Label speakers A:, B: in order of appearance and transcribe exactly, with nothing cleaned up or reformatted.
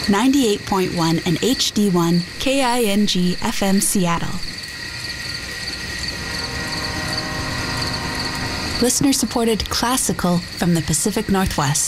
A: ninety-eight point one and H D one K I N G F M Seattle. Listener-supported classical from the Pacific Northwest.